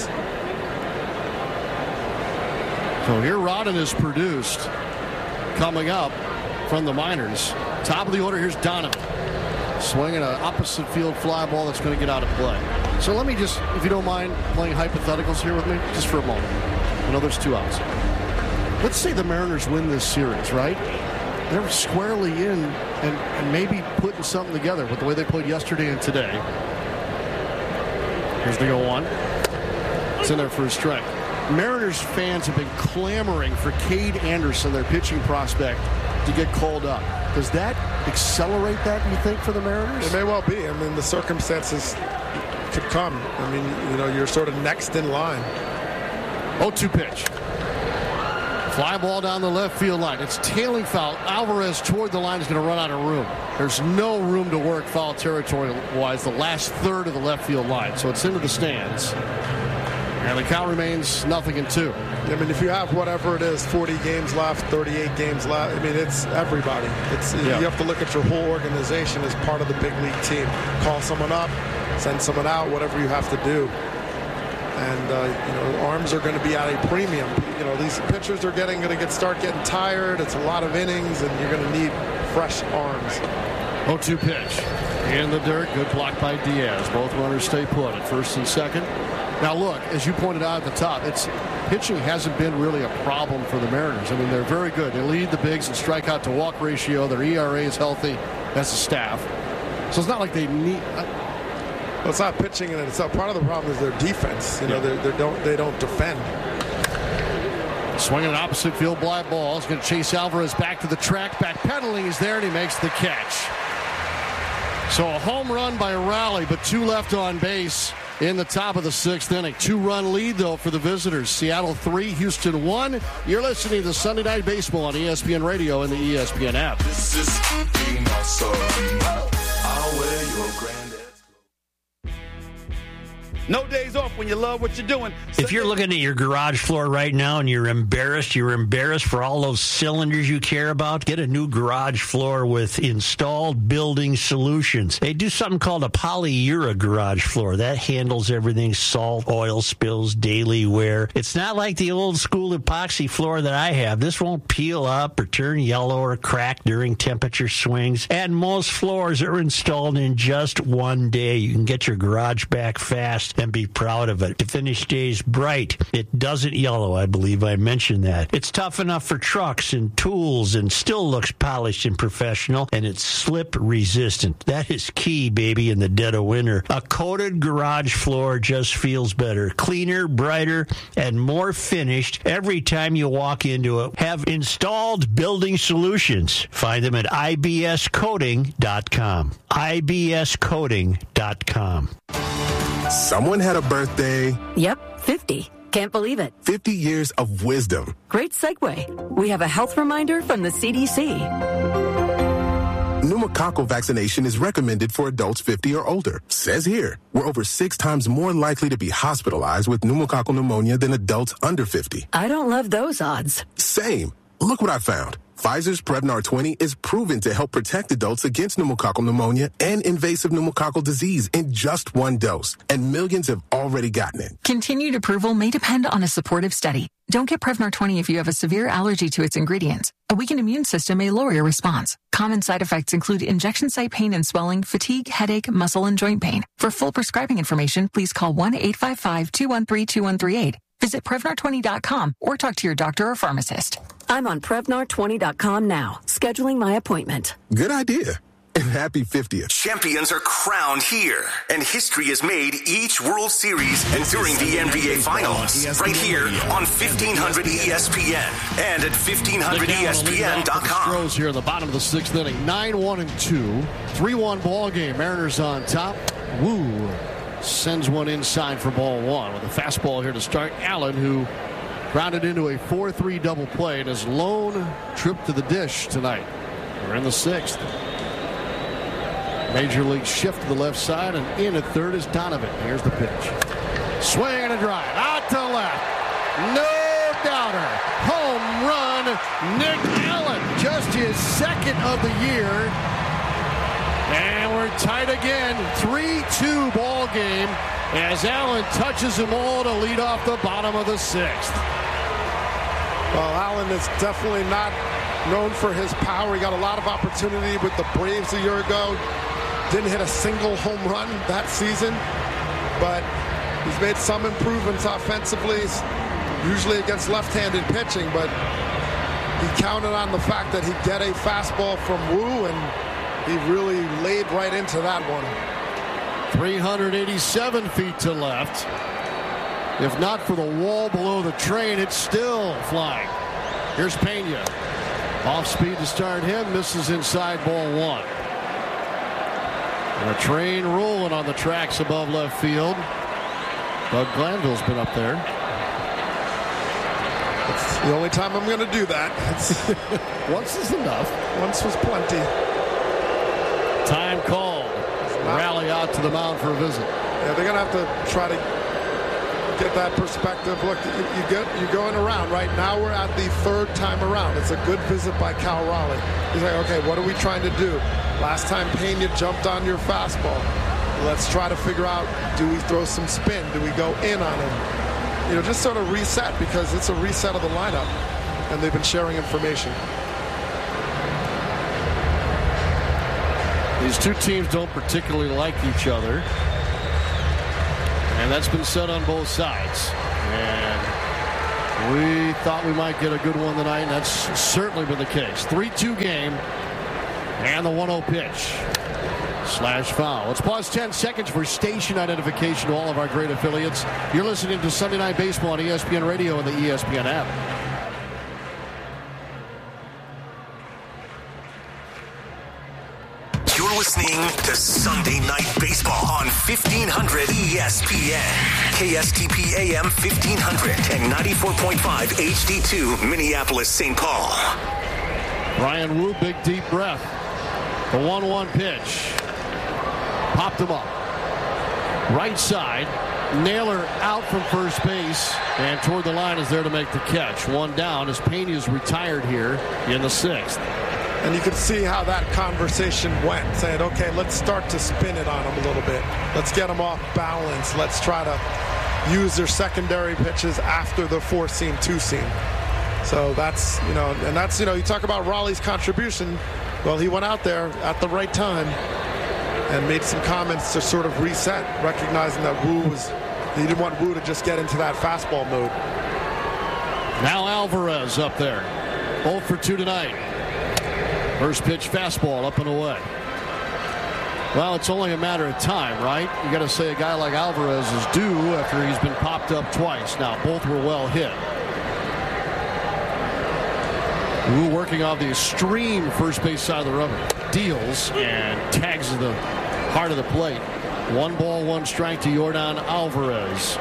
So here Rodden is produced coming up from the minors. Top of the order, here's Donovan. Swinging an opposite field fly ball that's going to get out of play. So let me just, if you don't mind playing hypotheticals here with me, just for a moment. I know there's two outs. Let's say the Mariners win this series, right? They're squarely in and, and maybe putting something together with the way they played yesterday and today. Here's the oh one. It's in there for a strike. Mariners fans have been clamoring for Cade Anderson, their pitching prospect, to get called up. Does that accelerate that, you think, for the Mariners? It may well be. I mean, the circumstances could come. I mean, you know, you're sort of next in line. oh two pitch. Fly ball down the left field line. It's tailing foul. Alvarez toward the line is going to run out of room. There's no room to work foul territory-wise, the last third of the left field line. So it's into the stands. And the count remains nothing in two. I mean, if you have whatever it is, forty games left, thirty-eight games left, I mean, it's everybody. It's yeah. You have to look at your whole organization as part of the big league team. Call someone up, send someone out, whatever you have to do. And, uh, you know, arms are going to be at a premium. You know, these pitchers are getting going to get start getting tired. It's a lot of innings, and you're going to need fresh arms. oh two pitch. In the dirt, good block by Diaz. Both runners stay put at first and second. Now look, as you pointed out at the top, it's pitching hasn't been really a problem for the Mariners. I mean, they're very good. They lead the bigs in strikeout to walk ratio. Their E R A is healthy as a staff. So it's not like they need. Uh, well, it's not pitching, and it's not, part of the problem is their defense. You know, yeah. they don't they don't defend. Swinging an opposite field fly ball. He's going to chase Alvarez back to the track. Back pedaling. He's there, and he makes the catch. So a home run by Raleigh, but two left on base in the top of the sixth inning. Two-run lead, though, for the visitors. Seattle three, Houston one. You're listening to Sunday Night Baseball on E S P N Radio and the E S P N app. This is being awesome. I'll wear your granddad's. No days off when you love what you're doing. If you're looking at your garage floor right now and you're embarrassed, you're embarrassed for all those cylinders you care about, get a new garage floor with Installed Building Solutions. They do something called a polyura garage floor. That handles everything, salt, oil spills, daily wear. It's not like the old school epoxy floor that I have. This won't peel up or turn yellow or crack during temperature swings. And most floors are installed in just one day. You can get your garage back fast and be proud of it. The finish stays bright. It doesn't yellow. I believe I mentioned that. It's tough enough for trucks and tools and still looks polished and professional, and it's slip resistant. That is key, baby, in the dead of winter. A coated garage floor just feels better, cleaner, brighter, and more finished every time you walk into it. Have Installed Building Solutions. Find them at I B S coating dot com. I B S coating dot com. Someone had a birthday. Yep, fifty. Can't believe it. fifty years of wisdom. Great segue. We have a health reminder from the C D C. Pneumococcal vaccination is recommended for adults fifty or older. Says here, we're over six times more likely to be hospitalized with pneumococcal pneumonia than adults under fifty. I don't love those odds. Same. Look what I found. Pfizer's Prevnar twenty is proven to help protect adults against pneumococcal pneumonia and invasive pneumococcal disease in just one dose, and millions have already gotten it. Continued approval may depend on a supportive study. Don't get Prevnar twenty if you have a severe allergy to its ingredients. A weakened immune system may lower your response. Common side effects include injection site pain and swelling, fatigue, headache, muscle, and joint pain. For full prescribing information, please call one eight five five, two one three, two one three eight. Visit Prevnar twenty dot com or talk to your doctor or pharmacist. I'm on Prevnar twenty dot com now, scheduling my appointment. Good idea. And happy fiftieth. Champions are crowned here, and history is made each World Series and during the N B A Finals. Right here on fifteen hundred E S P N and at fifteen hundred E S P N dot com. Astros here in the bottom of the sixth inning. nine one and two. three one ball game. Mariners on top. Woo sends one inside for ball one with a fastball here to start. Allen, who grounded into a four three double play in his lone trip to the dish tonight. We're in the sixth. Major league shift to the left side, and in at third is Donovan. Here's the pitch. Swing and a drive. Out to left. No doubter. Home run. Nick Allen. Just his second of the year. And we're tied again. three two ball game as Allen touches them all to lead off the bottom of the sixth. Well, Allen is definitely not known for his power. He got a lot of opportunity with the Braves a year ago. Didn't hit a single home run that season, but he's made some improvements offensively, usually against left-handed pitching, but he counted on the fact that he'd get a fastball from Wu, and he really laid right into that one. three hundred eighty-seven feet to left. If not for the wall below the train, it's still flying. Here's Pena. Off speed to start him, misses inside ball one. And a train rolling on the tracks above left field. Doug Glanville's been up there. It's the only time I'm going to do that. Once is enough. Once was plenty. Time called. Rally out to the mound for a visit. Yeah, they're going to have to try to get that perspective. Look, you, you get you're going around right now. We're at the third time around. It's a good visit by Cal Raleigh. He's like, okay, what are we trying to do? Last time Pena jumped on your fastball. Let's try to figure out, do we throw some spin? Do we go in on him? You know, just sort of reset, because it's a reset of the lineup, and they've been sharing information. These two teams don't particularly like each other. And that's been said on both sides. And we thought we might get a good one tonight, and that's certainly been the case. three two game, and the one oh pitch. Slash foul. Let's pause ten seconds for station identification to all of our great affiliates. You're listening to Sunday Night Baseball on E S P N Radio and the E S P N app. You're listening to Sunday Night Baseball on fifteen hundred E S P N. K S T P A M fifteen hundred and ninety-four point five H D two, Minneapolis, Saint Paul. Bryan Woo, big deep breath. The one one pitch. Popped him up. Right side. Naylor out from first base and toward the line is there to make the catch. One down as Pena's retired here in the sixth. And you could see how that conversation went, saying, okay, let's start to spin it on them a little bit. Let's get them off balance. Let's try to use their secondary pitches after the four-seam, two-seam. So that's, you know, and that's, you know, you talk about Raleigh's contribution. Well, he went out there at the right time and made some comments to sort of reset, recognizing that Woo was, he didn't want Woo to just get into that fastball mode. Now Alvarez up there. oh for two tonight. First pitch fastball up and away. Well, it's only a matter of time, right? You got to say a guy like Alvarez is due after he's been popped up twice. Now, both were well hit. Woo working off the extreme first base side of the rubber. Deals and tags to the heart of the plate. One ball, one strike to Yordan Alvarez.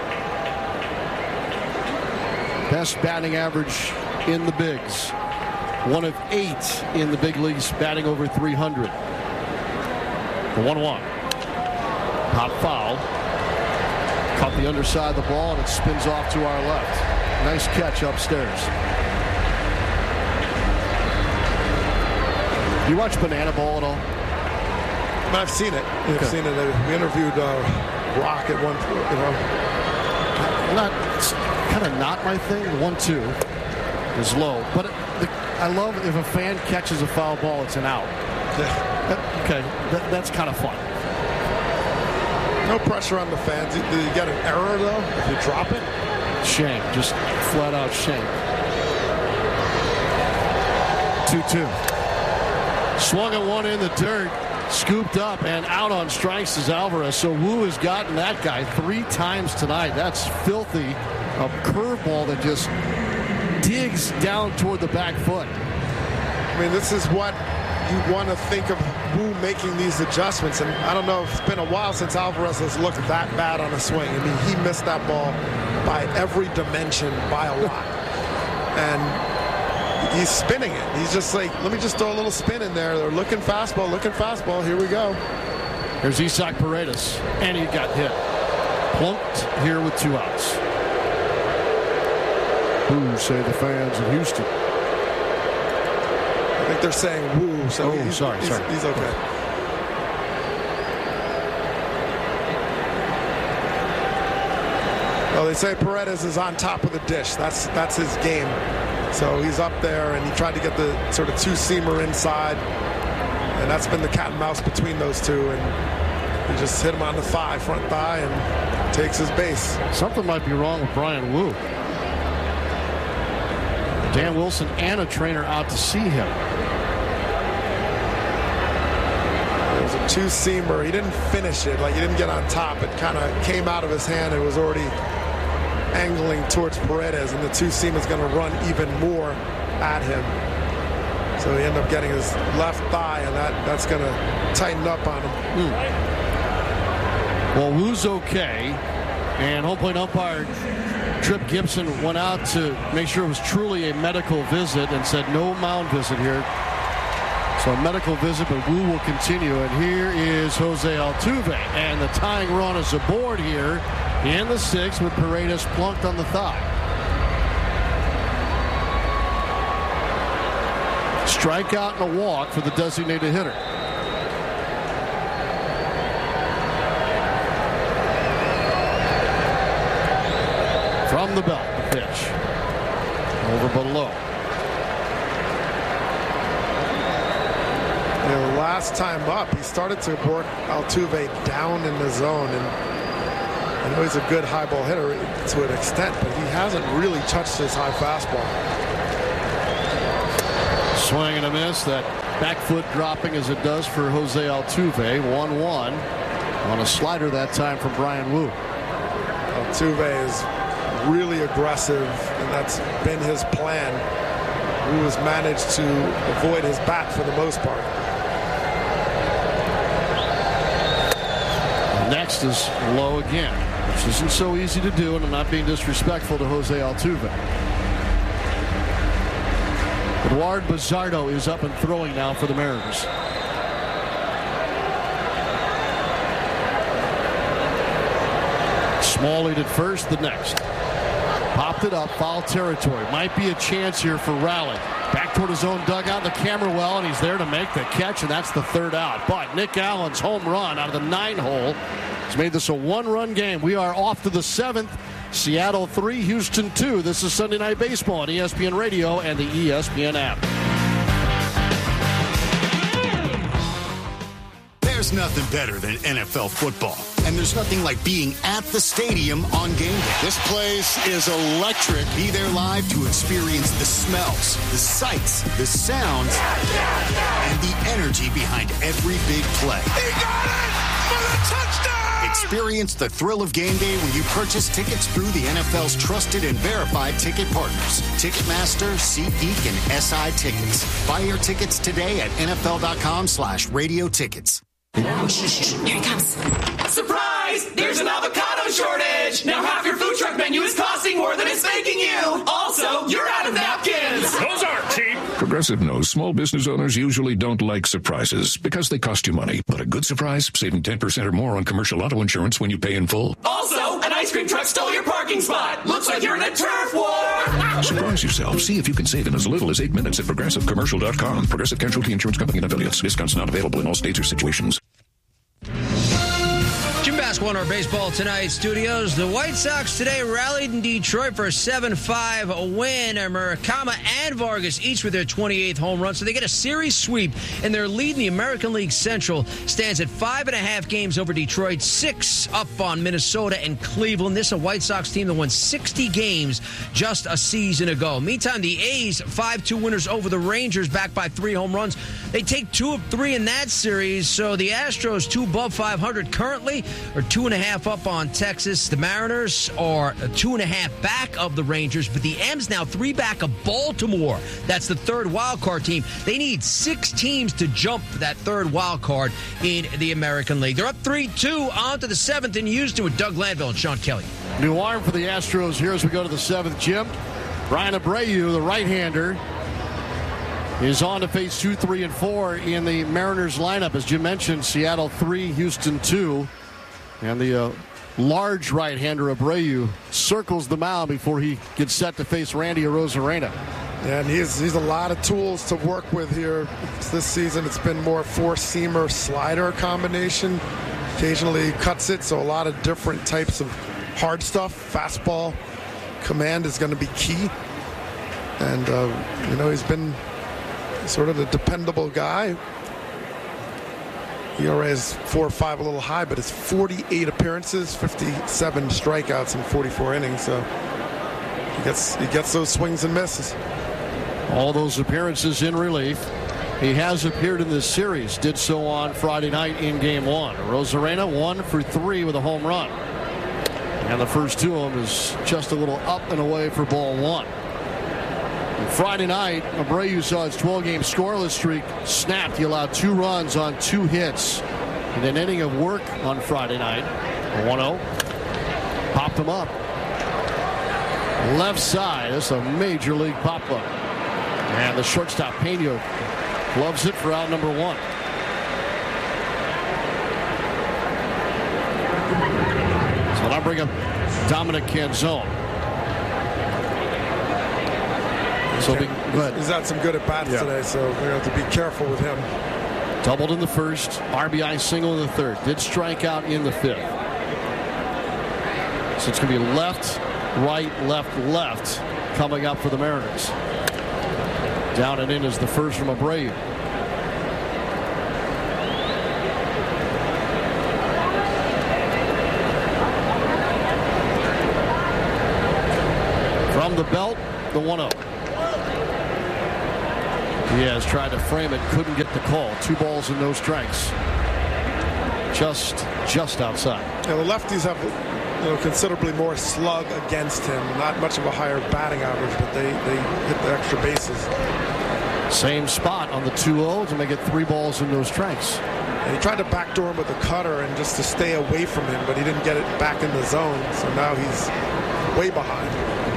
Best batting average in the bigs. One of eight in the big leagues batting over three hundred. The one one. Pop foul. Caught the underside of the ball and it spins off to our left. Nice catch upstairs. Do you watch Banana Ball at all? I've seen it. Okay. I've seen it. We interviewed uh, Rock at one point. You know, not kind of not my thing. The one two is low, but it, the, I love if a fan catches a foul ball, it's an out. That, okay, that, that's kind of fun. No pressure on the fans. Did you get an error though? If you drop it, shame. Just flat out shame. two two. Swung at one in the dirt, scooped up and out on strikes is Alvarez. So Woo has gotten that guy three times tonight. That's filthy. A curveball that just digs down toward the back foot. I mean, this is what you want to think of Woo making these adjustments. And I don't know, it's been a while since Alvarez has looked that bad on a swing. I mean, he missed that ball by every dimension by a lot. And he's spinning it. He's just like, let me just throw a little spin in there. They're looking fastball, looking fastball. Here we go. Here's Isaac Paredes, and he got hit. Plunked here with two outs. Who say the fans in Houston? I think they're saying woo. So oh, he's, sorry, he's, sorry. He's okay. Well, they say Paredes is on top of the dish. That's that's his game. So he's up there, and he tried to get the sort of two-seamer inside, and that's been the cat and mouse between those two. And he just hit him on the thigh, front thigh, and takes his base. Something might be wrong with Bryan Woo. Dan Wilson and a trainer out to see him. It was a two-seamer. He didn't finish it. Like, he didn't get on top. It kind of came out of his hand. It was already angling towards Paredes, and the two-seam is going to run even more at him. So he ended up getting his left thigh, and that, that's going to tighten up on him. Mm. Well, Woo's okay, and home plate umpire Trip Gibson went out to make sure it was truly a medical visit and said no mound visit here. So a medical visit, but Woo will continue. And here is Jose Altuve, and the tying run is aboard here in the sixth with Paredes plunked on the thigh. Strikeout and a walk for the designated hitter. From the belt, the pitch. Over below. You know, last time up, he started to work Altuve down in the zone, and I know he's a good high ball hitter to an extent, but he hasn't really touched his high fastball. Swing and a miss. That back foot dropping as it does for Jose Altuve. one one on a slider that time from Brian Wu. Altuve is really aggressive, and that's been his plan. Wu has managed to avoid his bat for the most part. Next is low again, which isn't so easy to do, and I'm not being disrespectful to Jose Altuve. Eduard Bazardo is up and throwing now for the Mariners. Small lead at first, the next. Popped it up, foul territory. Might be a chance here for Raleigh. Back toward his own dugout, the camera well, and he's there to make the catch, and that's the third out. But Nick Allen's home run out of the nine hole has made this a one-run game. We are off to the seventh. Seattle three, Houston two. This is Sunday Night Baseball on E S P N Radio and the E S P N app. There's nothing better than N F L football. And there's nothing like being at the stadium on game day. This place is electric. Be there live to experience the smells, the sights, the sounds, and the energy behind every big play. He got it for the touchdown! Experience the thrill of game day when you purchase tickets through the N F L's trusted and verified ticket partners. Ticketmaster, SeatGeek, and S I Tickets. Buy your tickets today at nfl.com slash radio tickets. Here he comes. Surprise! There's an avocado shortage! Now half your food truck menu is costing more than it's making you! Also, you're out of napkins! Those aren't cheap! Progressive knows small business owners usually don't like surprises because they cost you money. But a good surprise, saving ten percent or more on commercial auto insurance when you pay in full. Also, an ice cream truck stole your parking spot! Looks like you're in a turf war! Surprise yourself. See if you can save in as little as eight minutes at progressive commercial dot com. Progressive Casualty Insurance Company and affiliates. Discounts not available in all states or situations. Jim Basketball in our Baseball Tonight studios. The White Sox today rallied in Detroit for a seven five win. Murakami and Vargas each with their twenty-eighth home run. So they get a series sweep, and their lead in the American League Central stands at five and a half games over Detroit, six up on Minnesota and Cleveland. This is a White Sox team that won sixty games just a season ago. Meantime, the A's, five two winners over the Rangers, backed by three home runs. They take two of three in that series, so the Astros two above five hundred currently, are two and a half up on Texas. The Mariners are two and a half back of the Rangers, but the M's now three back of Baltimore. That's the third wild card team. They need six teams to jump that third wild card in the American League. They're up three two on to the seventh in Houston with Doug Glanville and Sean Kelly. New arm for the Astros here as we go to the seventh, Jim. Ryan Abreu, the right-hander, is on to face two, three, and four in the Mariners lineup. As Jim mentioned, Seattle three, Houston two. And the uh, large right-hander Abreu circles the mound before he gets set to face Randy Arozarena. Yeah, and he's, he's a lot of tools to work with here. This season it's been more four-seamer slider combination. Occasionally cuts it, so a lot of different types of hard stuff. Fastball command is going to be key. And, uh, you know, he's been sort of the dependable guy. E R A is four or five, a little high, but it's forty-eight appearances, fifty-seven strikeouts in forty-four innings. So he gets he gets those swings and misses. All those appearances in relief. He has appeared in this series. Did so on Friday night in Game One. Arozarena one for three with a home run, and the first two of them is just a little up and away for ball one. Friday night, Abreu saw his twelve-game scoreless streak snapped. He allowed two runs on two hits in an inning of work on Friday night. one oh. Popped him up. Left side. That's a major league pop-up. And the shortstop, Pena, gloves it for out number one. So I'll bring up Dominic Canzone. So be, he's had some good at-bats yeah. today, so we're going to have to be careful with him. Doubled in the first, R B I single in the third. Did strike out in the fifth. So it's going to be left, right, left, left coming up for the Mariners. Down and in is the first from Abreu. the belt, the one oh. Diaz tried to frame it, couldn't get the call. Two balls and no strikes. Just, just outside. Yeah, the lefties have, you know, considerably more slug against him. Not much of a higher batting average, but they, they hit the extra bases. Same spot on the two oh to make it three balls and no strikes. And he tried to backdoor him with the cutter and just to stay away from him, but he didn't get it back in the zone. So now he's way behind.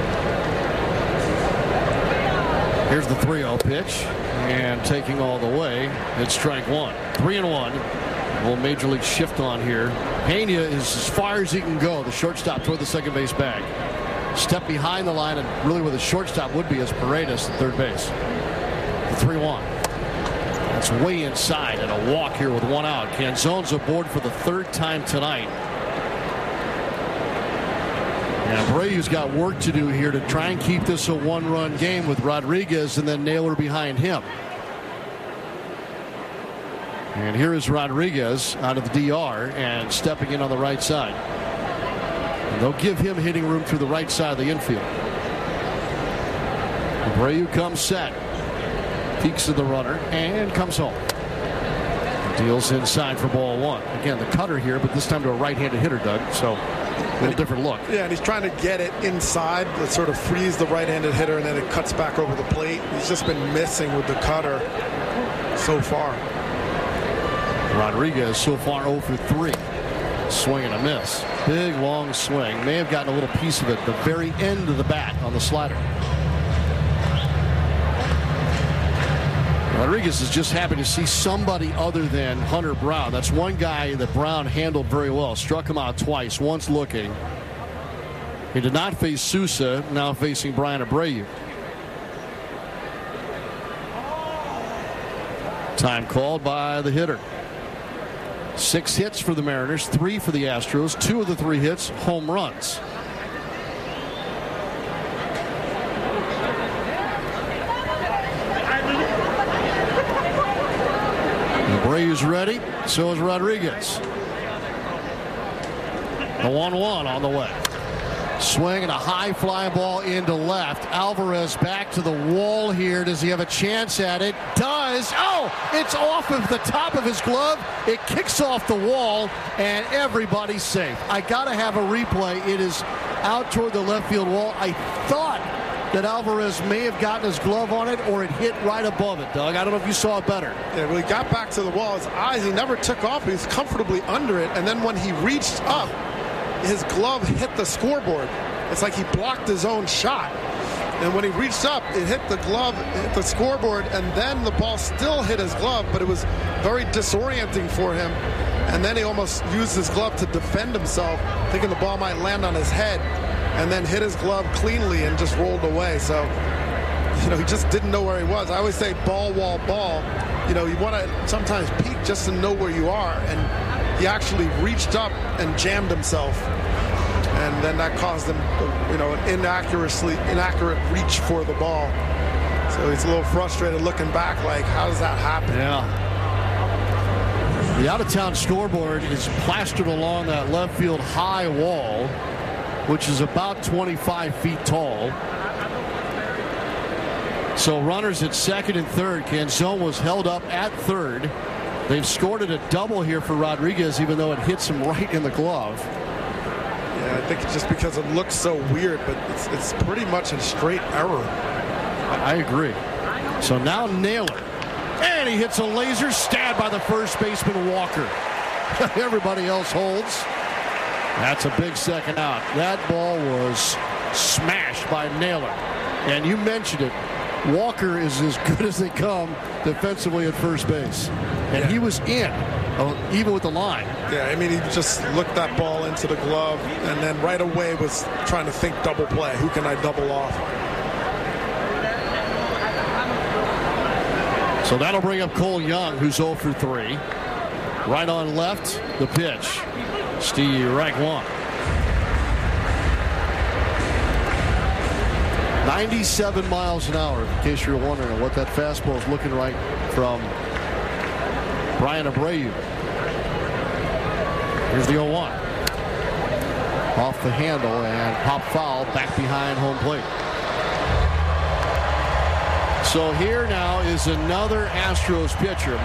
Here's the three oh pitch, and taking all the way, it's strike one. Three and one. Well, Major League shift on here. Pena is as far as he can go, the shortstop toward the second base bag. Step behind the line, and really where the shortstop would be is Paredes at third base. The three one. That's way inside, and a walk here with one out. Canzone's aboard for the third time tonight. And Abreu's got work to do here to try and keep this a one-run game with Rodriguez and then Naylor behind him. And here is Rodriguez out of the D R and stepping in on the right side. And they'll give him hitting room through the right side of the infield. Abreu comes set. Peeks to the runner and comes home. Deals inside for ball one. Again, the cutter here, but this time to a right-handed hitter, Doug. So a little different look. Yeah, and he's trying to get it inside to sort of freeze the right-handed hitter, and then it cuts back over the plate. He's just been missing with the cutter so far. Rodriguez so far oh for three. Swing and a miss. Big, long swing. May have gotten a little piece of it at the very end of the bat on the slider. Rodriguez is just happy to see somebody other than Hunter Brown. That's one guy that Brown handled very well. Struck him out twice, once looking. He did not face Sousa, now facing Brian Abreu. Time called by the hitter. Six hits for the Mariners, three for the Astros. Two of the three hits, home runs. Abreu's ready, so is Rodriguez. The one one on the way. Swing and a high fly ball into left. Alvarez back to the wall here. Does he have a chance at it? Does. Oh, it's off of the top of his glove. It kicks off the wall, and everybody's safe. I got to have a replay. It is out toward the left field wall. I thought that Alvarez may have gotten his glove on it, or it hit right above it, Doug. I don't know if you saw it better. Yeah, well, he got back to the wall. His eyes, he never took off. He was comfortably under it, and then when he reached up, his glove hit the scoreboard. It's like he blocked his own shot. And when he reached up, it hit the glove, hit the scoreboard, and then the ball still hit his glove, but it was very disorienting for him. And then he almost used his glove to defend himself, thinking the ball might land on his head, and then hit his glove cleanly and just rolled away. So, you know, he just didn't know where he was. I always say ball, wall, ball. You know, you want to sometimes peek just to know where you are. And he actually reached up and jammed himself. And then that caused him, you know, an inaccurately, inaccurate reach for the ball. So he's a little frustrated looking back, like, how does that happen? Yeah. The out-of-town scoreboard is plastered along that left field high wall, which is about twenty-five feet tall. So runners at second and third. Canzone was held up at third. They've scored it a double here for Rodriguez, even though it hits him right in the glove. Yeah, I think it's just because it looks so weird, but it's, it's pretty much a straight error. I agree. So now Naylor. And he hits a laser stab by the first baseman, Walker. Everybody else holds. That's a big second out. That ball was smashed by Naylor. And you mentioned it. Walker is as good as they come defensively at first base. And yeah. He was in, uh, even with the line. Yeah, I mean, he just looked that ball into the glove and then right away was trying to think double play. Who can I double off? So that'll bring up Cole Young, who's oh for three. Right on left, the pitch. Strike one. ninety-seven miles an hour, in case you're wondering what that fastball is looking like from Brian Abreu. Here's the oh one. Off the handle and pop foul back behind home plate. So here now is another Astros pitcher.